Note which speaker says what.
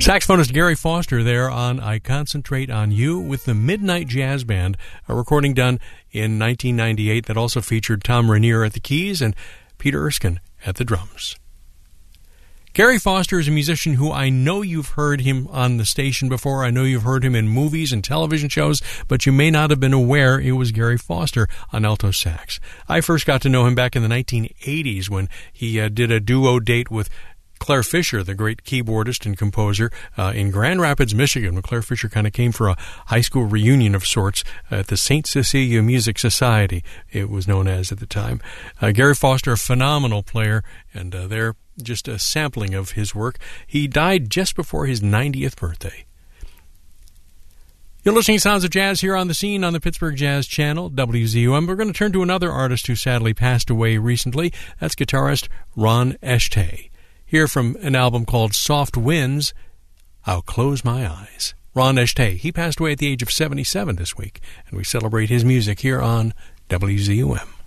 Speaker 1: Saxophonist Gary Foster there on I Concentrate on You with the Midnight Jazz Band, a recording done in 1998 that also featured Tom Rainier at the keys and Peter Erskine at the drums. Gary Foster is a musician who I know you've heard him on the station before. I know you've heard him in movies and television shows, but you may not have been aware it was Gary Foster on alto sax. I first got to know him back in the 1980s when he did a duo date with Claire Fisher, the great keyboardist and composer, in Grand Rapids, Michigan, when Claire Fisher kind of came for a high school reunion of sorts at the St. Cecilia Music Society, it was known as at the time. Gary Foster, a phenomenal player, and they're just a sampling of his work. He died just before his 90th birthday. You're listening to Sounds of Jazz here on the scene on the Pittsburgh Jazz Channel, WZUM. We're going to turn to another artist who sadly passed away recently. That's guitarist Ron Eshtay. Here from an album called Soft Winds, I'll Close My Eyes. Ron Eshtay, he passed away at the age of 77 this week, and we celebrate his music here on WZUM.